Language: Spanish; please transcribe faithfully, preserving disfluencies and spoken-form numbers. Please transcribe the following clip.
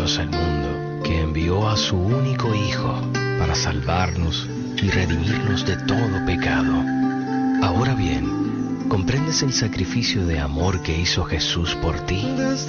Dios al mundo, que envió a su único Hijo para salvarnos y redimirnos de todo pecado. Ahora bien, ¿comprendes el sacrificio de amor que hizo Jesús por ti?